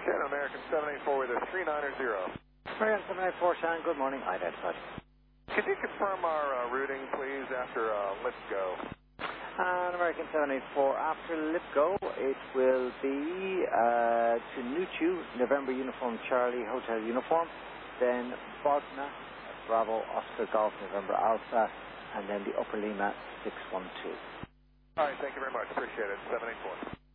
Shannon, American 784 with a 3900. American 784, Shannon, good morning. Identified. Could you confirm our routing, please, after Let's Go? And American 784, after Lipgo, it will be to Nuchu, November Uniform Charlie, Hotel Uniform, then Bosna, Bravo, Oscar Golf, November Alpha, and then the Upper Lima 612. All right, thank you very much. Appreciate it. 784.